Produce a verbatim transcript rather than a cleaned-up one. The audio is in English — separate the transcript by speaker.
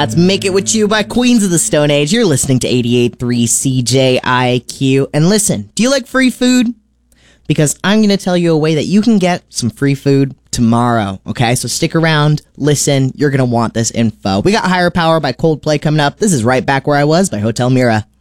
Speaker 1: That's Make It With You by Queens of the Stone Age. You're listening to eighty-eight point three C J I Q. And listen, do you like free food? Because I'm going to tell you a way that you can get some free food tomorrow, okay? So stick around, listen, you're going to want this info. We got Higher Power by Coldplay coming up. This is Right Back Where I Was by Hotel Mira.